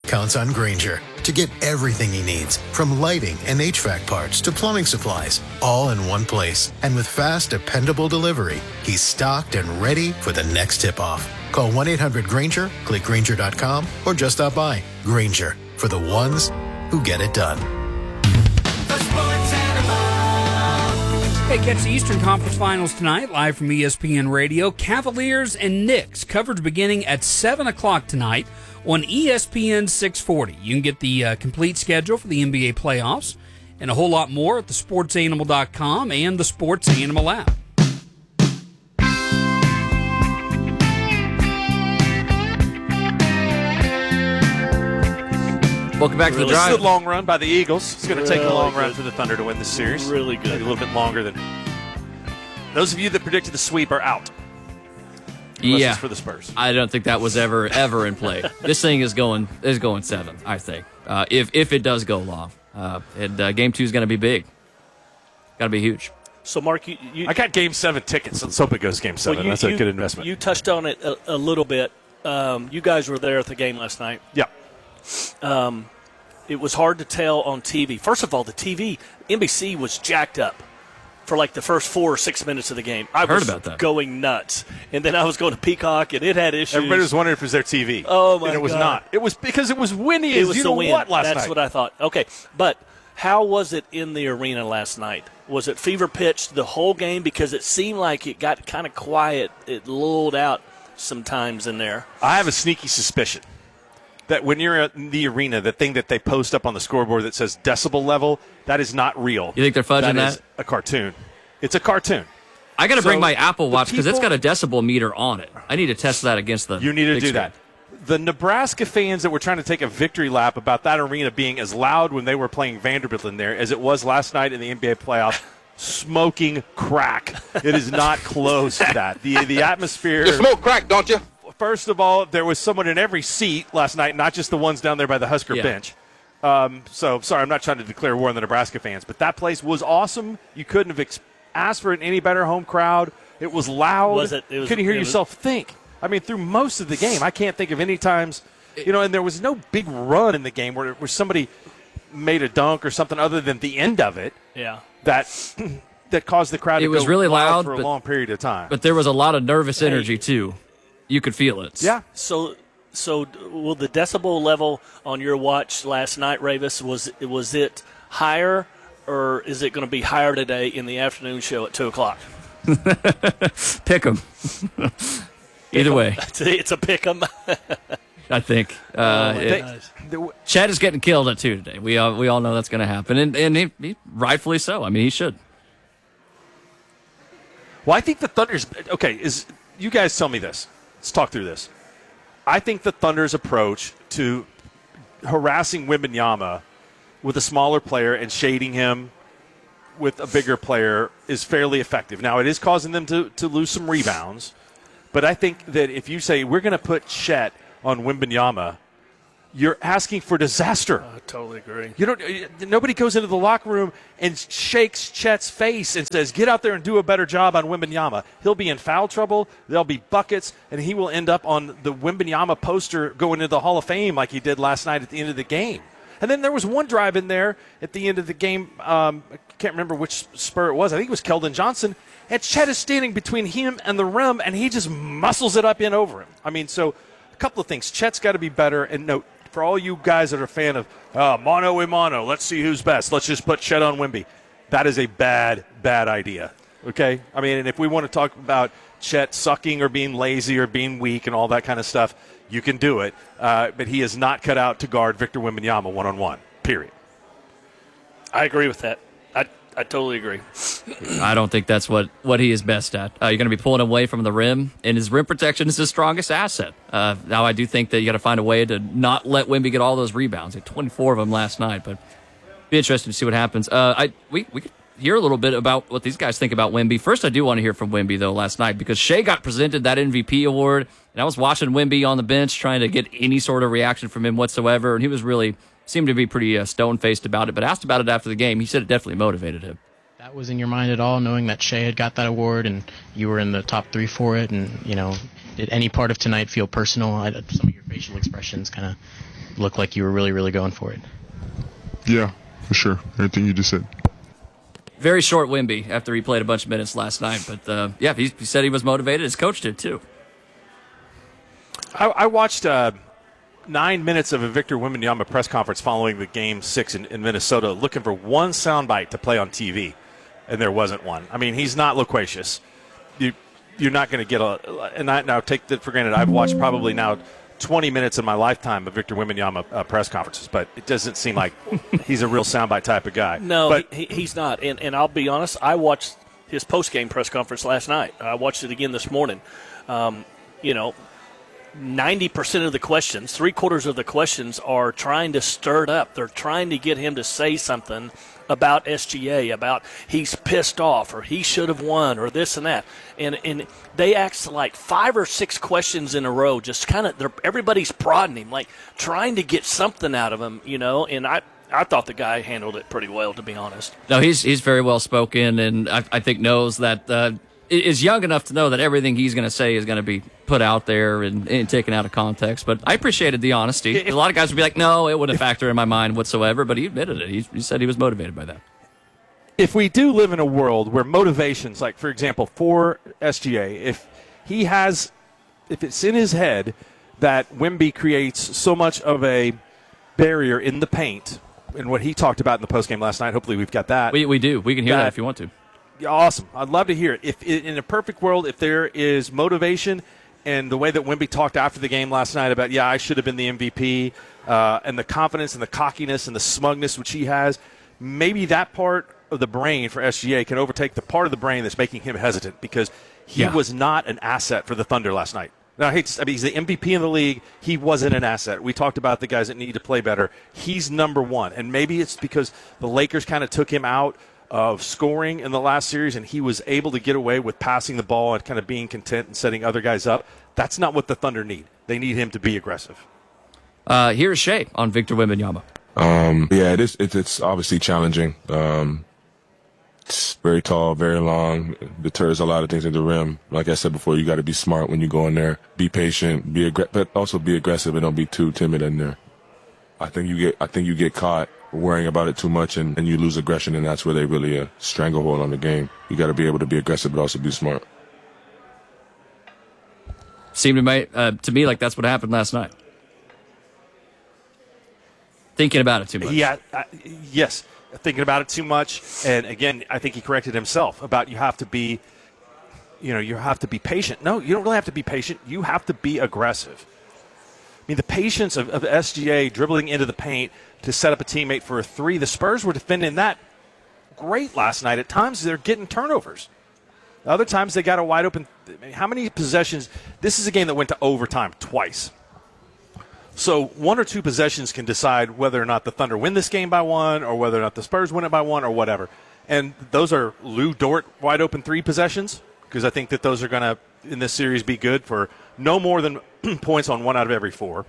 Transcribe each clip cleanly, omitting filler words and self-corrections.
counts on Grainger to get everything he needs, from lighting and HVAC parts to plumbing supplies, all in one place. And with fast, dependable delivery, he's stocked and ready for the next tip-off. Call 1-800-GRAINGER, click Grainger.com, or just stop by. Grainger, for the ones who get it done. Hey, catch the Eastern Conference Finals tonight, live from ESPN Radio. Cavaliers and Knicks, coverage beginning at 7 o'clock tonight on ESPN 640. You can get the complete schedule for the NBA playoffs and a whole lot more at thesportsanimal.com and the Sports Animal app. Welcome back to the drive. This is a long run by the Eagles. It's going to take a long run for the Thunder to win this series. Really good. Maybe a little bit longer than those of you that predicted the sweep are out. Unless it's for the Spurs. I don't think that was ever in play. This thing is going 7. I think if it does go long, and Game 2 is going to be big. Got to be huge. So, Mark, I got Game 7 tickets. Let's hope it goes Game 7. That's a good investment. You touched on it a little bit. You guys were there at the game last night. Yeah. It was hard to tell on TV. First of all, the TV, NBC was jacked up for like the first 4 or 6 minutes of the game. I heard was about that. Going nuts. And then I was going to Peacock, and it had issues. Everybody was wondering if it was their TV. Oh, my God. And it was not. It was because it was windy as you know what last night. That's what I thought. Okay, but how was it in the arena last night? Was it fever pitch the whole game? Because it seemed like it got kind of quiet. It lulled out sometimes in there. I have a sneaky suspicion that when you're in the arena, the thing that they post up on the scoreboard that says decibel level, that is not real. You think they're fudging that? That is a cartoon. It's a cartoon. I got to bring my Apple Watch because it's got a decibel meter on it. I need to test that against the You need to big do screen. that. The Nebraska fans that were trying to take a victory lap about that arena being as loud when they were playing Vanderbilt in there as it was last night in the NBA playoff, smoking crack. It is not close to that. The atmosphere. You smoke crack, don't you? First of all, there was someone in every seat last night, not just the ones down there by the Husker bench. So, sorry, I'm not trying to declare war on the Nebraska fans, but that place was awesome. You couldn't have asked for any better home crowd. It was loud. You couldn't hear yourself think. I mean, through most of the game, I can't think of any times, and there was no big run in the game where somebody made a dunk or something other than the end of it. Yeah. That caused the crowd to go really loud for a long period of time. But there was a lot of nervous energy, too. You could feel it. Yeah. So will the decibel level on your watch last night, Ravis, was it higher, or is it going to be higher today in the afternoon show at 2 o'clock? Pick 'em. Either way. It's a pick 'em. I think. Chad is getting killed at 2 today. We all know that's going to happen, and he rightfully so. I mean, he should. Well, I think the Thunder's – okay, you guys tell me this. Let's talk through this. I think the Thunder's approach to harassing Wembanyama with a smaller player and shading him with a bigger player is fairly effective. Now, it is causing them to lose some rebounds, but I think that if you say we're going to put Chet on Wembanyama, you're asking for disaster. I totally agree. Nobody goes into the locker room and shakes Chet's face and says, get out there and do a better job on Wembanyama. He'll be in foul trouble, there'll be buckets, and he will end up on the Wembanyama poster going into the Hall of Fame like he did last night at the end of the game. And then there was one drive in there at the end of the game. I can't remember which Spur it was. I think it was Keldon Johnson. And Chet is standing between him and the rim, and he just muscles it up in over him. I mean, so a couple of things. Chet's got to be better. And note, for all you guys that are a fan of mano a mano, let's see who's best. Let's just put Chet on Wemby. That is a bad idea. Okay? I mean, and if we want to talk about Chet sucking or being lazy or being weak and all that kind of stuff, you can do it. But he is not cut out to guard Victor Wembanyama one-on-one, period. I agree with that. I totally agree. I don't think that's what he is best at. You're going to be pulling away from the rim, and his rim protection is his strongest asset. Now, I do think that you got to find a way to not let Wemby get all those rebounds. He had 24 of them last night, but be interesting to see what happens. We could hear a little bit about what these guys think about Wemby. First, I do want to hear from Wemby, though, last night, because Shea got presented that MVP award, and I was watching Wemby on the bench trying to get any sort of reaction from him whatsoever, and he was really seemed to be pretty stone-faced about it, but asked about it after the game. He said it definitely motivated him. That was in your mind at all, knowing that Shea had got that award and you were in the top 3 for it, and Did any part of tonight feel personal? Some of your facial expressions kind of look like you were really, really going for it. Yeah, for sure. Everything you just said. Very short Wemby after he played a bunch of minutes last night. But, yeah, he said he was motivated. His coach did, too. I watched 9 minutes of a Victor Wembanyama press conference following the Game 6 in Minnesota, looking for one soundbite to play on TV, and there wasn't one. I mean, he's not loquacious. You're not going to get and I now take that for granted. I've watched probably now 20 minutes in my lifetime of Victor Wembanyama press conferences, but it doesn't seem like he's a real soundbite type of guy. No, but he's not. And I'll be honest, I watched his post-game press conference last night. I watched it again this morning. 90% of the questions, three-quarters of the questions are trying to stir it up. They're trying to get him to say something about SGA, about he's pissed off or he should have won or this and that. And they asked like 5 or 6 questions in a row, just kind of everybody's prodding him, like trying to get something out of him, and I thought the guy handled it pretty well, to be honest. No, he's very well spoken, and I think knows that is young enough to know that everything he's going to say is going to be put out there and taken out of context. But I appreciated the honesty. A lot of guys would be like, no, it wouldn't factor in my mind whatsoever, but he admitted it. He said he was motivated by that. If we do live in a world where motivations, like, for example, for SGA, if it's in his head that Wemby creates so much of a barrier in the paint, and what he talked about in the postgame last night, hopefully we've got that. We do. We can hear that if you want to. Awesome. I'd love to hear it. If in a perfect world, if there is motivation and the way that Wemby talked after the game last night about, I should have been the MVP, and the confidence and the cockiness and the smugness which he has, maybe that part of the brain for SGA can overtake the part of the brain that's making him hesitant because he was not an asset for the Thunder last night. Now, he's the MVP in the league. He wasn't an asset. We talked about the guys that need to play better. He's number one, and maybe it's because the Lakers kind of took him out of scoring in the last series, and he was able to get away with passing the ball and kind of being content and setting other guys up. That's not what the Thunder need. They need him to be aggressive. Here's Shea on Victor Wembanyama. It's obviously challenging. It's very tall, very long, deters a lot of things at the rim. Like I said before, you got to be smart when you go in there. Be patient, but also be aggressive and don't be too timid in there. I think you get caught worrying about it too much and you lose aggression, and that's where they really a stranglehold on the game. You got to be able to be aggressive but also be smart. Seemed to me like that's what happened last night. Thinking about it too much. Yeah, yes, thinking about it too much. And again, I think he corrected himself about you have to be patient. No, you don't really have to be patient. You have to be aggressive. I mean, the patience of SGA dribbling into the paint to set up a teammate for a three. The Spurs were defending that great last night. At times, they're getting turnovers. Other times, they got a wide open. How many possessions? This is a game that went to overtime twice. So 1 or 2 possessions can decide whether or not the Thunder win this game by 1 or whether or not the Spurs win it by 1 or whatever. And those are Lou Dort wide open 3 possessions because I think that those are going to, in this series, be good for no more than points on 1 out of every 4.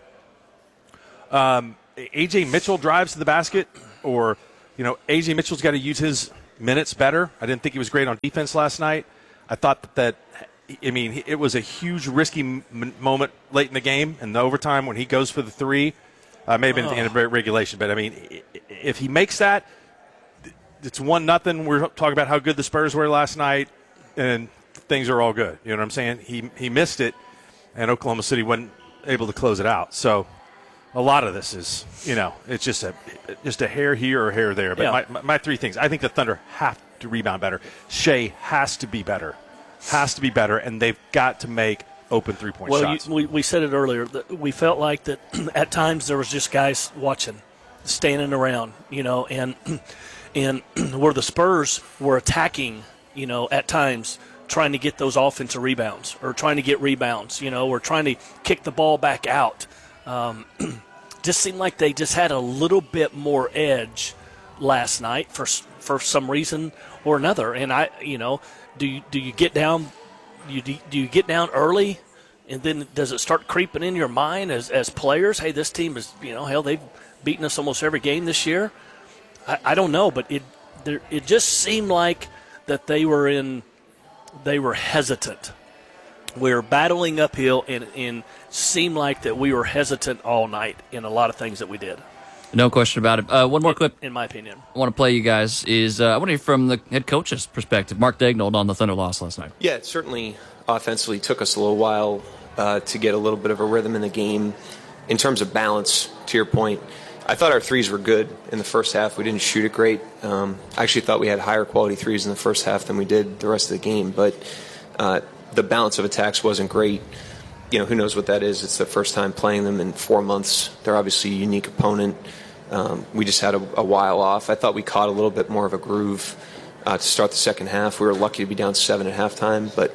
A.J. Mitchell drives to the basket, or, A.J. Mitchell's got to use his minutes better. I didn't think he was great on defense last night. I thought that it was a huge risky moment late in the game in the overtime when he goes for the 3. May have been at the end of regulation, but, if he makes that, it's 1-0. We're talking about how good the Spurs were last night, and things are all good. You know what I'm saying? He missed it, and Oklahoma City wasn't able to close it out. So a lot of this is, it's just a hair here or a hair there. But my 3 things, I think the Thunder have to rebound better. Shea has to be better. And they've got to make open three-point shots. We said it earlier. That we felt like that at times there was just guys watching, standing around, and where the Spurs were attacking, at times trying to get those offensive rebounds or trying to get rebounds, or trying to kick the ball back out. Just seemed like they just had a little bit more edge last night for some reason or another. And do you get down? Do you get down early, and then does it start creeping in your mind as players? Hey, this team is they've beaten us almost every game this year. I don't know, but it just seemed like that they were hesitant, we're battling uphill and seemed like that we were hesitant all night in a lot of things that we did. No question about it. One more clip, in my opinion, I want to play you guys is I want to hear from the head coach's perspective. Mark Daigneault on the Thunder loss last night. Yeah, it certainly offensively took us a little while to get a little bit of a rhythm in the game. In terms of balance, to your point, I thought our threes were good in the first half. We didn't shoot it great. I actually thought we had higher quality threes in the first half than we did the rest of the game. But the balance of attacks wasn't great. Who knows what that is? It's the first time playing them in 4 months. They're obviously a unique opponent. We just had a while off. I thought we caught a little bit more of a groove to start the second half. We were lucky to be down 7 at halftime. But,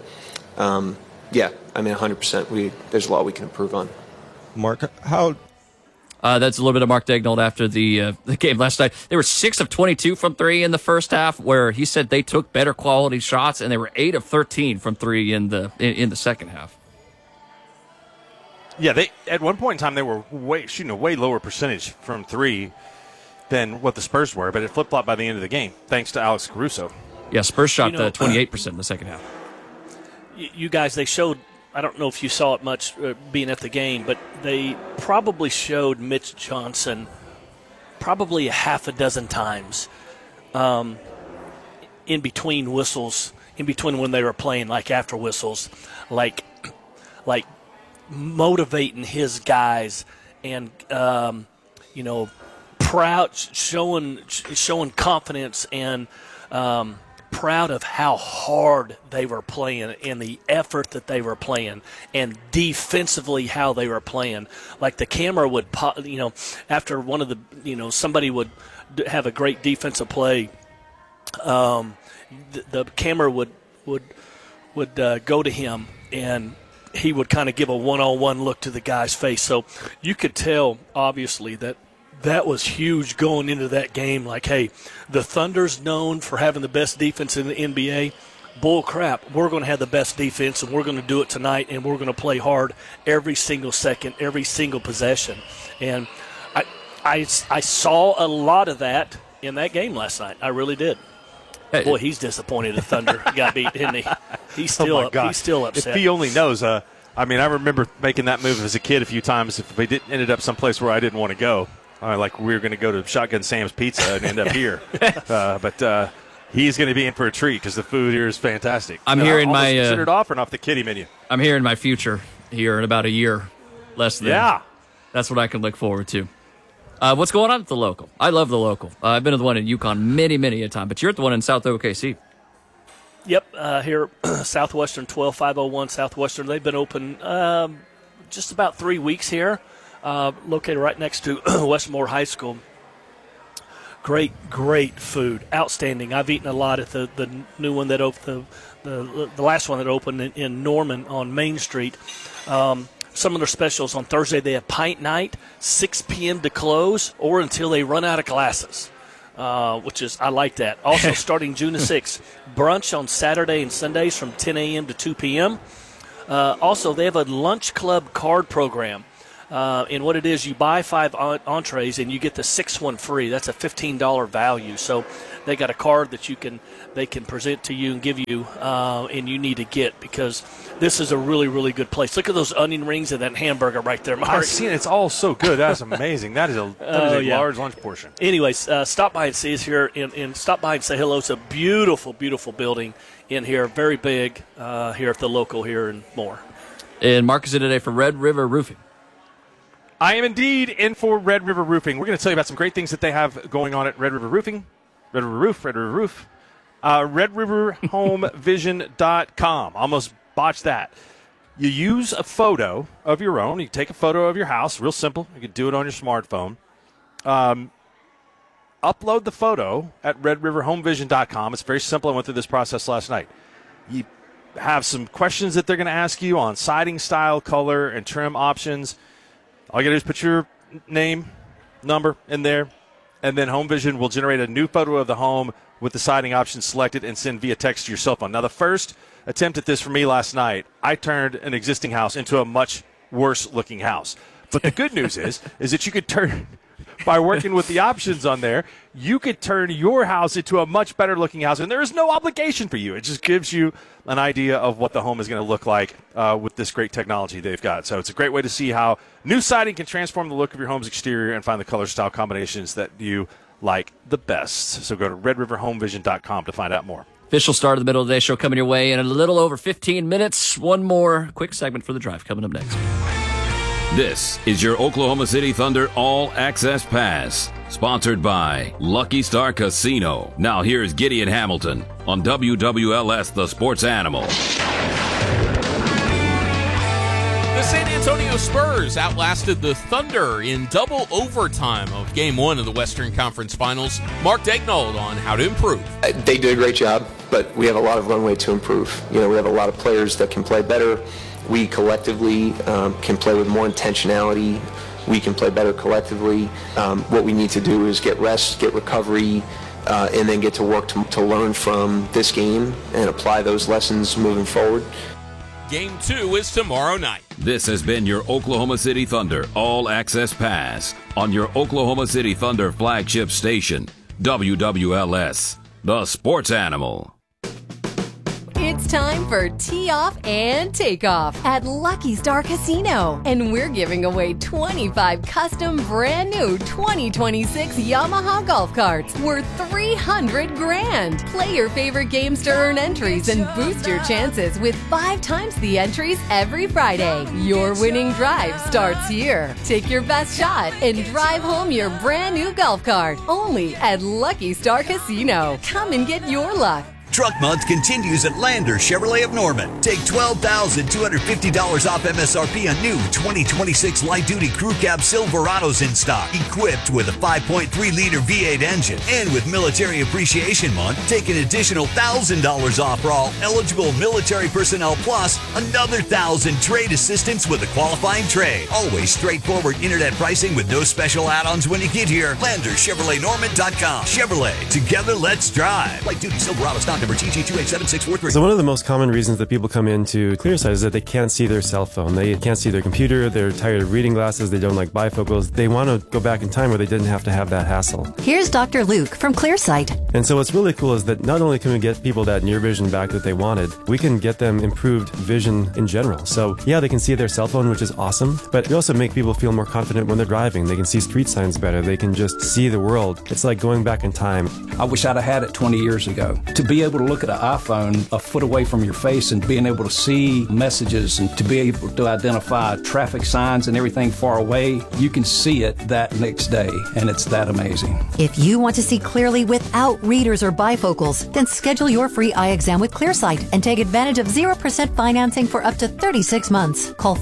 100%. There's a lot we can improve on. Mark, how... That's a little bit of Mark Daigneault after the game last night. They were 6 of 22 from 3 in the first half, where he said they took better quality shots, and they were 8 of 13 from 3 in the second half. Yeah, they at one point in time they were shooting a way lower percentage from 3 than what the Spurs were, but it flip-flopped by the end of the game, thanks to Alex Caruso. Yeah, Spurs shot 28% in the second half. You guys, they showed, I don't know if you saw it much being at the game, but they probably showed Mitch Johnson probably a half a dozen times in between whistles, in between when they were playing, like after whistles, like motivating his guys and, proud, showing confidence and proud of how hard they were playing and the effort that they were playing and defensively how they were playing. Like the camera would pop, after one of the, somebody would have a great defensive play, the camera would go to him and he would kind of give a one-on-one look to the guy's face. So you could tell, obviously, that was huge going into that game. Like, hey, the Thunder's known for having the best defense in the NBA. Bull crap, we're going to have the best defense, and we're going to do it tonight, and we're going to play hard every single second, every single possession. And I saw a lot of that in that game last night. I really did. Boy, he's disappointed the Thunder got beat, didn't he? He's still upset. If he only knows. I remember making that move as a kid a few times. If we ended up someplace where I didn't want to go, like we were going to go to Shotgun Sam's Pizza and end up here. But he's going to be in for a treat because the food here is fantastic. I'm hearing my considered offering off the kiddie menu. I'm hearing my future here in about a year, less than. Yeah, that's what I can look forward to. What's going on at the local? I love the local. I've been to the one in Yukon many, many a time, but you're at the one in South OKC. Yep, here, Southwestern, 12501 Southwestern. They've been open just about 3 weeks here, located right next to Westmore High School. Great food, outstanding. I've eaten a lot at the new one that opened, the last one that opened in Norman on Main Street. Some of their specials on Thursday, they have Pint Night, 6 p.m. to close, or until they run out of glasses, which is, I like that. Also, starting June the 6th, brunch on Saturday and Sundays from 10 a.m. to 2 p.m. Also, they have a lunch club card program. And what it is, you buy 5 entrees and you get the 6th one free. That's a $15 value. So they got a card that they can present to you and give you, and you need to get, because this is a really, really good place. Look at those onion rings and that hamburger right there, Mark. I've seen it. It's all so good. That's amazing. That is a large lunch portion. Anyways, stop by and see us here, and stop by and say hello. It's a beautiful, beautiful building in here, very big here at the local here and more. And Mark is in today for Red River Roofing. I am indeed in for Red River Roofing. We're going to tell you about some great things that they have going on at Red River Roofing. Red River Roof, Red River Roof. RedRiverHomeVision.com. Almost botched that. You use a photo of your own. You take a photo of your house. Real simple. You can do it on your smartphone. Upload the photo at RedRiverHomeVision.com. It's very simple. I went through this process last night. You have some questions that they're going to ask you on siding style, color, and trim options. All you got to do is put your name, number in there, and then Home Vision will generate a new photo of the home with the siding option selected and send via text to your cell phone. Now, the first attempt at this for me last night, I turned an existing house into a much worse-looking house. But the good news is that you could turn by working with the options on there, you could turn your house into a much better looking house, and there is no obligation for you. It just gives you an idea of what the home is going to look like with this great technology they've got. So it's a great way to see how new siding can transform the look of your home's exterior and find the color style combinations that you like the best. So go to redriverhomevision.com to find out more. Official start of the Middle of the Day show coming your way in a little over 15 minutes. One more quick segment for the drive coming up next. This is your Oklahoma City Thunder All Access Pass, sponsored by Lucky Star Casino. Now here's Gideon Hamilton on WWLS, the Sports Animal. The San Antonio Spurs outlasted the Thunder in double overtime of Game 1 of the Western Conference Finals. Mark Daignault on how to improve. They did a great job, but we have a lot of runway to improve. We have a lot of players that can play better. We collectively can play with more intentionality. We can play better collectively. What we need to do is get rest, get recovery, and then get to work to learn from this game and apply those lessons moving forward. Game 2 is tomorrow night. This has been your Oklahoma City Thunder All Access Pass on your Oklahoma City Thunder flagship station, WWLS, the Sports Animal. It's time for Tee Off and Takeoff at Lucky Star Casino. And we're giving away 25 custom brand new 2026 Yamaha golf carts worth $300,000. Play your favorite games to earn entries and boost your chances with 5 times the entries every Friday. Your winning drive starts here. Take your best shot and drive home your brand new golf cart only at Lucky Star Casino. Come and get your luck. Truck Month continues at Lander Chevrolet of Norman. Take $12,250 off MSRP on new 2026 light-duty crew cab Silverados in stock, equipped with a 5.3-liter V8 engine. And with Military Appreciation Month, take an additional $1,000 off for all eligible military personnel, plus another $1,000 trade assistance with a qualifying trade. Always straightforward internet pricing with no special add-ons when you get here. LanderChevroletNorman.com. Chevrolet, together let's drive. Light-duty Silverado stock number TG2876443. So one of the most common reasons that people come into Clearsight is that they can't see their cell phone. They can't see their computer. They're tired of reading glasses. They don't like bifocals. They want to go back in time where they didn't have to have that hassle. Here's Dr. Luke from Clearsight. And so what's really cool is that not only can we get people that near vision back that they wanted, we can get them improved vision in general. So yeah, they can see their cell phone, which is awesome, but we also make people feel more confident when they're driving. They can see street signs better. They can just see the world. It's like going back in time. I wish I'd have had it 20 years ago. To be able to look at an iPhone a foot away from your face and being able to see messages and to be able to identify traffic signs and everything far away, you can see it that next day, and it's that amazing. If you want to see clearly without readers or bifocals, then schedule your free eye exam with Clearsight and take advantage of 0% financing for up to 36 months. Call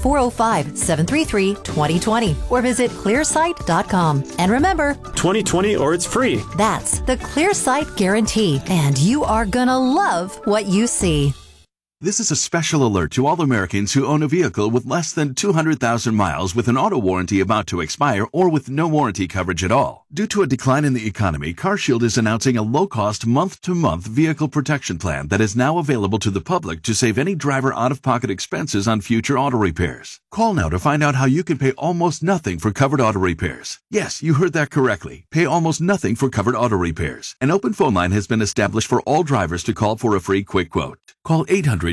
405-733-2020 or visit clearsight.com. And remember, 2020 or it's free. That's the Clearsight guarantee, and you are gonna love what you see. This is a special alert to all Americans who own a vehicle with less than 200,000 miles with an auto warranty about to expire or with no warranty coverage at all. Due to a decline in the economy, CarShield is announcing a low-cost month-to-month vehicle protection plan that is now available to the public to save any driver out-of-pocket expenses on future auto repairs. Call now to find out how you can pay almost nothing for covered auto repairs. Yes, you heard that correctly. Pay almost nothing for covered auto repairs. An open phone line has been established for all drivers to call for a free quick quote. Call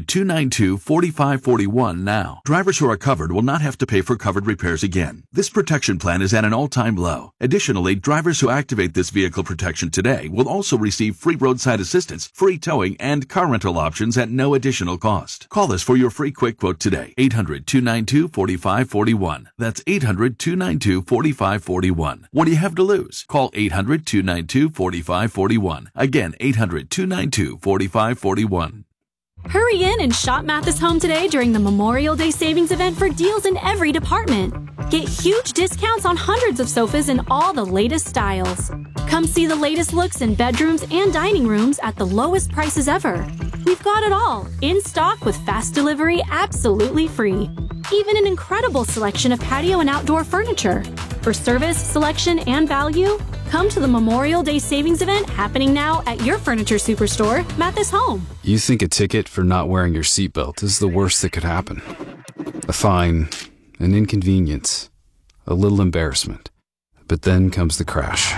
800-292-4541 now. Drivers who are covered will not have to pay for covered repairs again. This protection plan is at an all-time low. Additionally, drivers who activate this vehicle protection today will also receive free roadside assistance, free towing, and car rental options at no additional cost. Call us for your free quick quote today. 800-292-4541. That's 800-292-4541. What do you have to lose? Call 800-292-4541. Again, 800-292-4541. Hurry in and shop Mathis Home today during the Memorial Day Savings Event for deals in every department. Get huge discounts on hundreds of sofas in all the latest styles. Come see the latest looks in bedrooms and dining rooms at the lowest prices ever. We've got it all, in stock with fast delivery absolutely free. Even an incredible selection of patio and outdoor furniture. For service, selection, and value, come to the Memorial Day Savings Event happening now at your furniture superstore, Mathis Home. You think a ticket for not wearing your seatbelt is the worst that could happen. A fine, an inconvenience, a little embarrassment. But then comes the crash.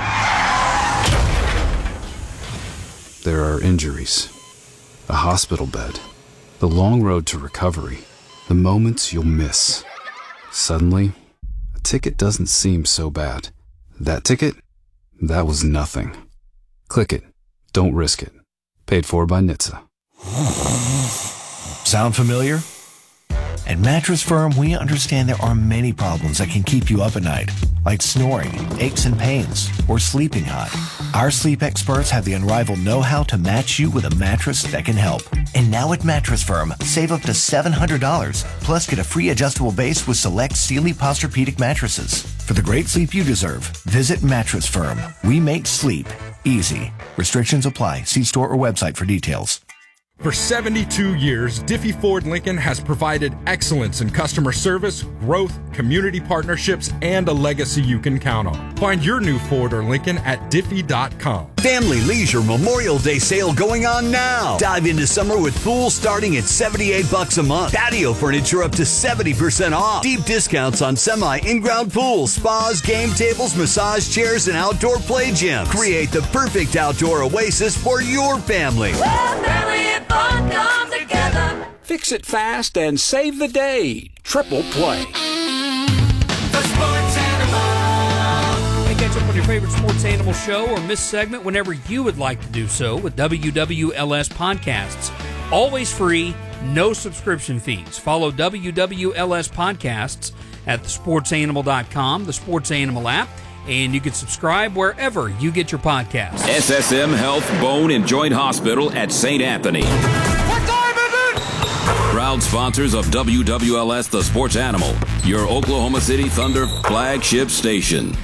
There are injuries, a hospital bed, the long road to recovery, the moments you'll miss. Suddenly, a ticket doesn't seem so bad. That ticket? That was nothing. Click it. Don't risk it. Paid for by NHTSA. Sound familiar? At Mattress Firm, we understand there are many problems that can keep you up at night, like snoring, aches and pains, or sleeping hot. Our sleep experts have the unrivaled know-how to match you with a mattress that can help. And now at Mattress Firm, save up to $700, plus get a free adjustable base with select Sealy Posturepedic mattresses. For the great sleep you deserve, visit Mattress Firm. We make sleep easy. Restrictions apply. See store or website for details. For 72 years, Diffie Ford Lincoln has provided excellence in customer service, growth, community partnerships, and a legacy you can count on. Find your new Ford or Lincoln at Diffie.com. Family Leisure Memorial Day sale going on now. Dive into summer with pools starting at $78 a month. Patio furniture up to 70% off. Deep discounts on semi-in-ground pools, spas, game tables, massage chairs, and outdoor play gyms. Create the perfect outdoor oasis for your family. Come together. Fix it fast and save the day. Triple Play. The Sports Animal. Hey, catch up on your favorite Sports Animal show or miss segment whenever you would like to do so with WWLS Podcasts. Always free, no subscription fees. Follow WWLS Podcasts at thesportsanimal.com, the Sports Animal app, and you can subscribe wherever you get your podcasts. SSM Health Bone and Joint Hospital at St. Anthony. What time is it? Proud sponsors of WWLS The Sports Animal, your Oklahoma City Thunder flagship station.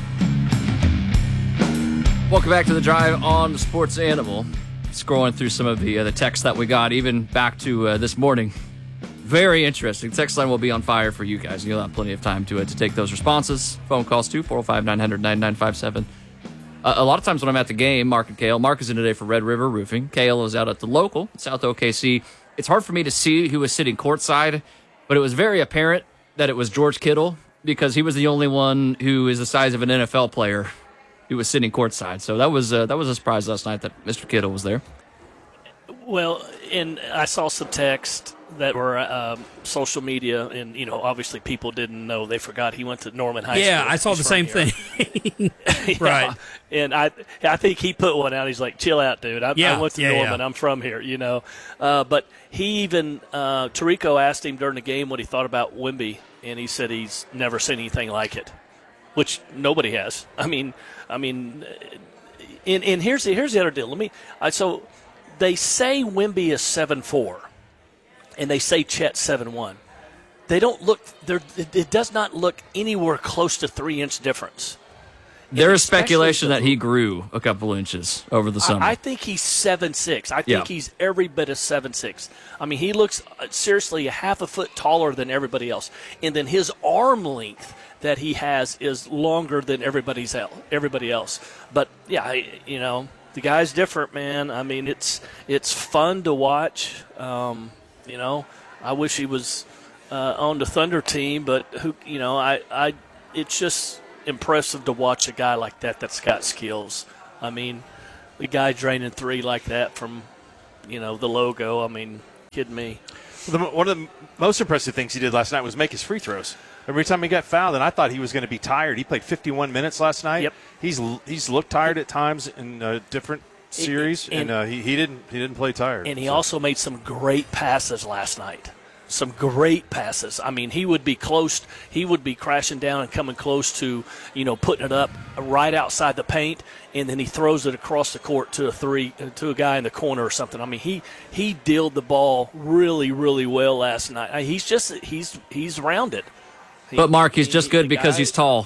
Welcome back to the Drive on the Sports Animal. Scrolling through some of the texts that we got, even back to this morning. Very interesting. Text line will be on fire for you guys. You'll have plenty of time to take those responses. Phone calls too, 405-900-9957. A lot of times when I'm at the game, Mark and Kale. Mark is in today for Red River Roofing. Kale is out at the local, South OKC. It's hard for me to see who was sitting courtside, but it was very apparent that it was George Kittle because he was the only one who is the size of an NFL player who was sitting courtside. So that was a surprise last night that Mr. Kittle was there. Well, and I saw some text that were social media, and, obviously people didn't know. They forgot he went to Norman High School. Yeah, I saw the same thing. Right. And I think he put one out. He's like, chill out, dude. I went to Norman. Yeah. I'm from here, But he even, Tirico asked him during the game what he thought about Wemby, and he said he's never seen anything like it, which nobody has. And here's the other deal. So they say Wemby is 7'4", and they say Chet's 7'1". They don't look there. It does not look anywhere close to 3-inch difference. There is speculation that he grew a couple inches over the summer. I think he's 7'6". I think he's every bit of 7'6". He looks seriously a half a foot taller than everybody else, and then his arm length that he has is longer than everybody else. But yeah, the guy's different, man. It's fun to watch. I wish he was on the Thunder team, but it's just impressive to watch a guy like that's got skills. The guy draining three like that from, the logo. Kidding me. One of the most impressive things he did last night was make his free throws. Every time he got fouled, and I thought he was going to be tired. He played 51 minutes last night. Yep. He's looked tired at times in different series, and he didn't play tired. And he also made some great passes last night. Some great passes. He would be close. He would be crashing down and coming close to, putting it up right outside the paint, and then he throws it across the court to a guy in the corner or something. He dealt the ball really, really well last night. He's rounded. But Mark, he's just good because he's tall.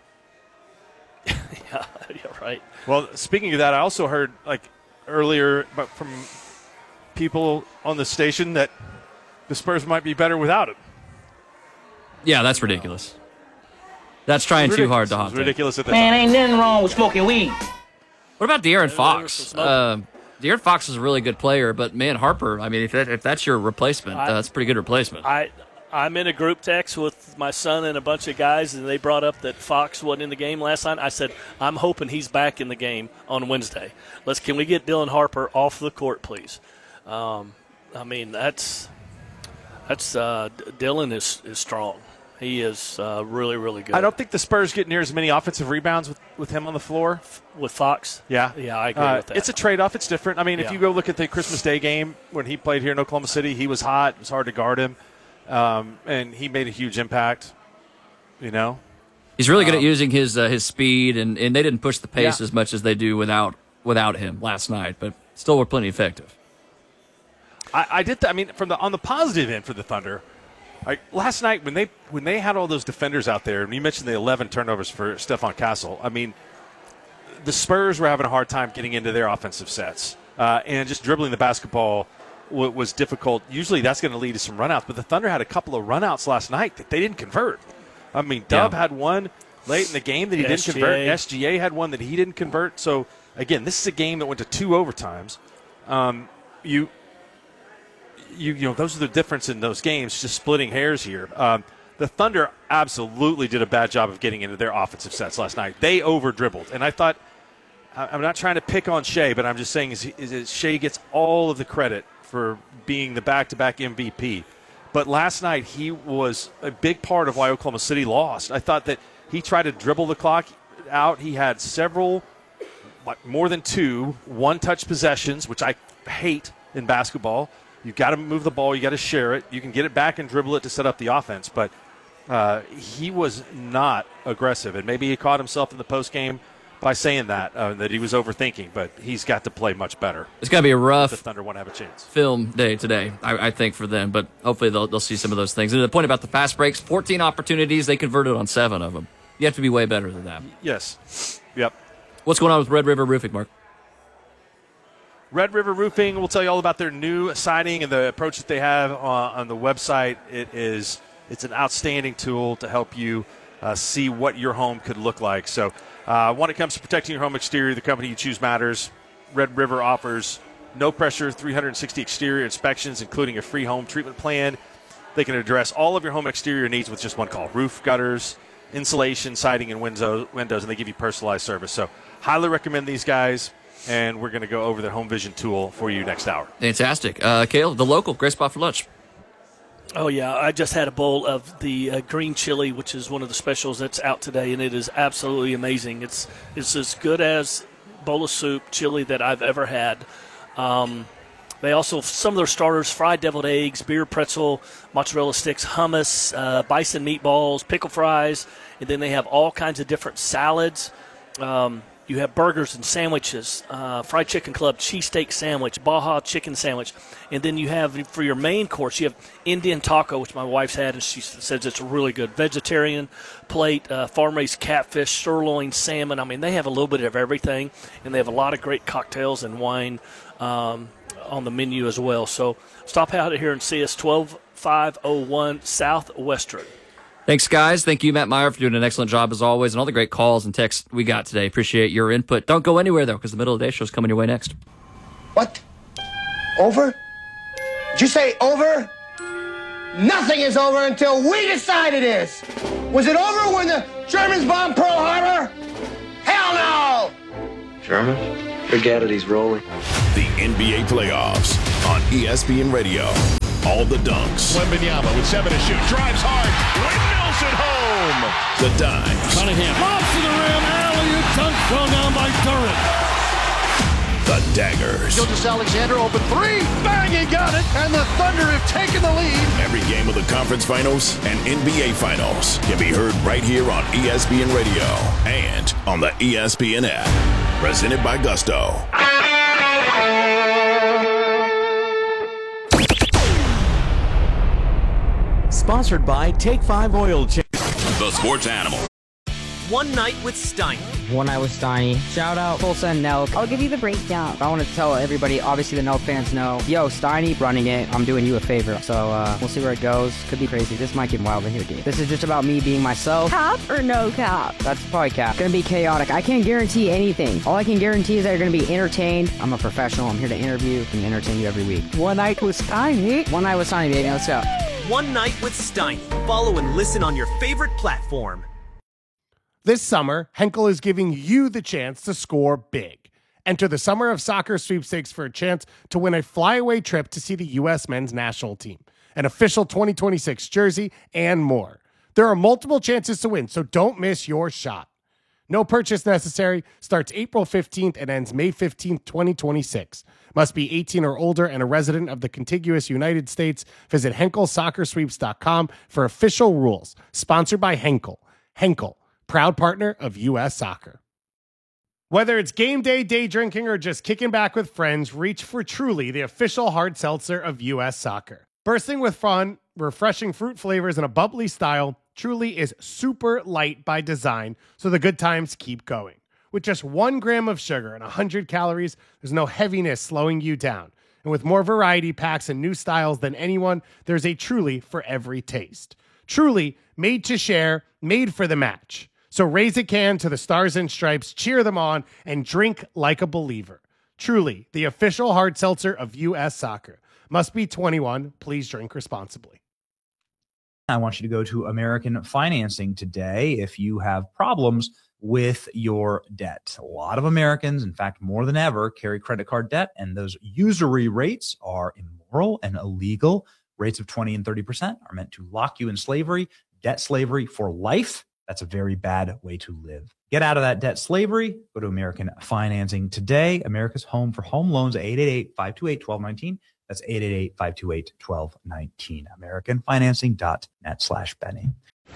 Yeah, right. Well, speaking of that, I also heard earlier from people on the station that the Spurs might be better without him. Yeah, that's ridiculous. That's trying too hard to hop. It's ridiculous at that Man, time. ain't nothing wrong with smoking weed. What about De'Aaron Fox? De'Aaron Fox is a really good player, but man, Harper. If that's your replacement, that's a pretty good replacement. I'm in a group text with my son and a bunch of guys, and they brought up that Fox wasn't in the game last night. I said, I'm hoping he's back in the game on Wednesday. Can we get Dylan Harper off the court, please? Dylan is strong. He is really, really good. I don't think the Spurs get near as many offensive rebounds with him on the floor. With Fox? Yeah. Yeah, I agree with that. It's a trade-off. It's different. I mean, if you go look at the Christmas Day game when he played here in Oklahoma City, he was hot. It was hard to guard him. And he made a huge impact, He's really good at using his speed, and they didn't push the pace as much as they do without him last night, but still were plenty effective. I did that. I mean, on the positive end for the Thunder, last night when they had all those defenders out there, and you mentioned the 11 turnovers for Stephon Castle, I mean, the Spurs were having a hard time getting into their offensive sets. And just dribbling the basketball was difficult. Usually that's going to lead to some runouts, but the Thunder had a couple of runouts last night that they didn't convert. I mean, Dub had one late in the game that he didn't convert. SGA had one that he didn't convert. So, again, this is a game that went to 2 overtimes. Those are the difference in those games, just splitting hairs here. The Thunder absolutely did a bad job of getting into their offensive sets last night. They over-dribbled. And I thought, I'm not trying to pick on Shea, but I'm just saying is Shea gets all of the credit for being the back-to-back MVP. But last night he was a big part of why Oklahoma City lost. I thought that he tried to dribble the clock out. He had several, more than 2 one-touch possessions, which I hate in basketball. You've got to move the ball. You got to share it. You can get it back and dribble it to set up the offense. But he was not aggressive. And maybe he caught himself in the postgame by saying that he was overthinking. But he's got to play much better. It's going to be a rough the Thunder won't have a chance. Film day today, I think, for them. But hopefully they'll see some of those things. And the point about the fast breaks, 14 opportunities. They converted on 7 of them. You have to be way better than that. Yes. Yep. What's going on with Red River Roofing, Mark? Red River Roofing, we'll tell you all about their new siding and the approach that they have on the website. It's an outstanding tool to help you see what your home could look like. So when it comes to protecting your home exterior, the company you choose matters. Red River offers no-pressure 360 exterior inspections, including a free home treatment plan. They can address all of your home exterior needs with just one call. Roof, gutters, insulation, siding, and windows, and they give you personalized service. So highly recommend these guys. And we're going to go over the Home Vision tool for you next hour. Fantastic. Cale, the local, great spot for lunch. Oh, yeah. I just had a bowl of the green chili, which is one of the specials that's out today, and it is absolutely amazing. It's as good as bowl of soup chili that I've ever had. They also, some of their starters, fried deviled eggs, beer pretzel, mozzarella sticks, hummus, bison meatballs, pickle fries, and then they have all kinds of different salads. You have burgers and sandwiches, fried chicken club, cheesesteak sandwich, Baja chicken sandwich. And then you have, for your main course, you have Indian taco, which my wife's had, and she says it's really good. Vegetarian plate, farm-raised catfish, sirloin, salmon. I mean, they have a little bit of everything, and they have a lot of great cocktails and wine on the menu as well. So stop out here and see us, 12501 Southwestern. Thanks, guys. Thank you, Matt Meyer, for doing an excellent job as always, and all the great calls and texts we got today. Appreciate your input. Don't go anywhere, though, because the middle of the day show is coming your way next. What? Over? Did you say over? Nothing is over until we decide it is. Was it over when the Germans bombed Pearl Harbor? Hell no! Germans? Forget it, he's rolling. The NBA playoffs on ESPN Radio. All the dunks. Wembanyama with 7 to shoot. Drives hard. Windmills at home. The dimes. Cunningham. Lobs to the rim. Alley-oop dunk thrown down by Durant. The daggers. Gilgeous-Alexander open 3. Bang, he got it. And the Thunder have taken the lead. Every game of the conference finals and NBA finals can be heard right here on ESPN Radio and on the ESPN app. Presented by Gusto. Sponsored by Take 5 Oil Change. The Sports Animal. One Night with Steiny. One Night with Steiny. Shout out Tulsa and Nelk. I'll give you the breakdown. I want to tell everybody, obviously the Nelk fans know, yo, Steiny running it, I'm doing you a favor. So we'll see where it goes. Could be crazy. This might get wild in here, dude. This is just about me being myself. Cap or no cap? That's probably cap. It's going to be chaotic. I can't guarantee anything. All I can guarantee is that you're going to be entertained. I'm a professional. I'm here to interview and entertain you every week. One Night with Steiny. One Night with Steiny, baby. Let's go. One Night with Steiny. Follow and listen on your favorite platform. This summer, Henkel is giving you the chance to score big. Enter the Summer of Soccer sweepstakes for a chance to win a flyaway trip to see the U.S. men's national team, an official 2026 jersey, and more. There are multiple chances to win, so don't miss your shot. No purchase necessary. Starts April 15th and ends May 15th, 2026. Must be 18 or older and a resident of the contiguous United States. Visit HenkelSoccerSweeps.com for official rules. Sponsored by Henkel. Henkel, proud partner of U.S. Soccer. Whether it's game day, day drinking, or just kicking back with friends, reach for Truly, the official hard seltzer of U.S. Soccer. Bursting with fun, refreshing fruit flavors, and a bubbly style, Truly is super light by design, so the good times keep going. With just 1 gram of sugar and 100 calories, there's no heaviness slowing you down. And with more variety packs and new styles than anyone, there's a Truly for every taste. Truly, made to share, made for the match. So raise a can to the Stars and Stripes, cheer them on, and drink like a believer. Truly, the official hard seltzer of U.S. Soccer. Must be 21. Please drink responsibly. I want you to go to American Financing today if you have problems with your debt. A lot of Americans, in fact, more than ever, carry credit card debt, and those usury rates are immoral and illegal. Rates of 20 and 30% are meant to lock you in slavery, debt slavery for life. That's a very bad way to live. Get out of that debt slavery. Go to American Financing today. America's home for home loans, 888-528-1219. That's 888-528-1219. AmericanFinancing.net/Benny.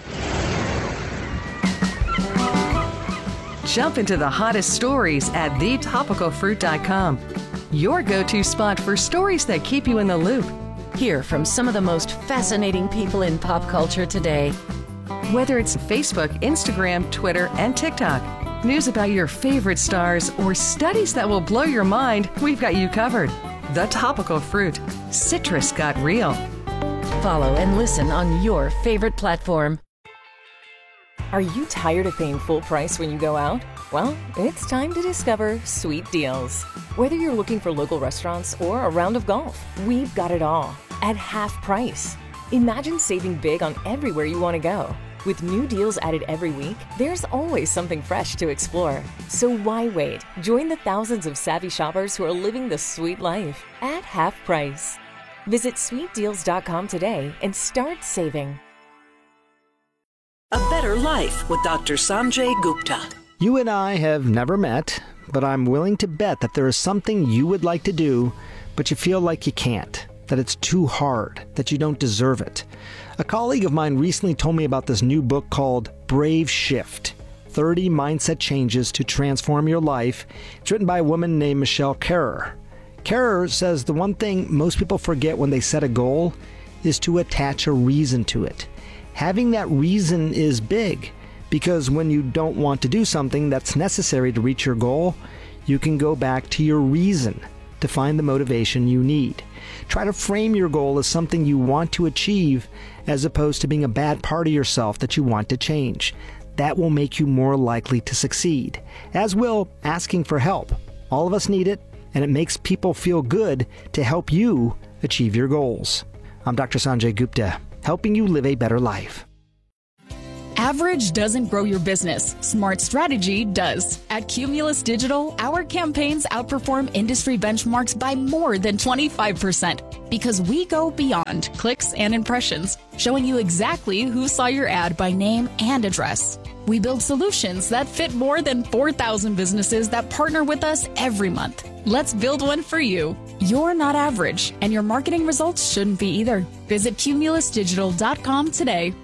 Jump into the hottest stories at thetopicalfruit.com. Your go-to spot for stories that keep you in the loop. Hear from some of the most fascinating people in pop culture today. Whether it's Facebook, Instagram, Twitter, and TikTok, news about your favorite stars, or studies that will blow your mind, we've got you covered. The Topical Fruit. Citrus got real. Follow and listen on your favorite platform. Are you tired of paying full price when you go out? Well, it's time to discover Sweet Deals. Whether you're looking for local restaurants or a round of golf, we've got it all at half price. Imagine saving big on everywhere you want to go. With new deals added every week, there's always something fresh to explore. So why wait? Join the thousands of savvy shoppers who are living the sweet life at half price. Visit sweetdeals.com today and start saving. A Better Life with Dr. Sanjay Gupta. You and I have never met, but I'm willing to bet that there is something you would like to do, but you feel like you can't, that it's too hard, that you don't deserve it. A colleague of mine recently told me about this new book called Brave Shift, 30 Mindset Changes to Transform Your Life. It's written by a woman named Michelle Kerrer. Kerrer says the one thing most people forget when they set a goal is to attach a reason to it. Having that reason is big, because when you don't want to do something that's necessary to reach your goal, you can go back to your reason to find the motivation you need. Try to frame your goal as something you want to achieve as opposed to being a bad part of yourself that you want to change. That will make you more likely to succeed, as will asking for help. All of us need it, and it makes people feel good to help you achieve your goals. I'm Dr. Sanjay Gupta, helping you live a better life. Average doesn't grow your business. Smart strategy does. At Cumulus Digital, our campaigns outperform industry benchmarks by more than 25% because we go beyond clicks and impressions, showing you exactly who saw your ad by name and address. We build solutions that fit more than 4,000 businesses that partner with us every month. Let's build one for you. You're not average, and your marketing results shouldn't be either. Visit cumulusdigital.com today.